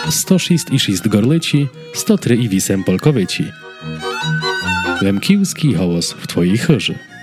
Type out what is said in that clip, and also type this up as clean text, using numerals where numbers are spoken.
106 i 6 gorleci, 103 i 8 polkowieci. Lemkiłski hołos w twojej chorze.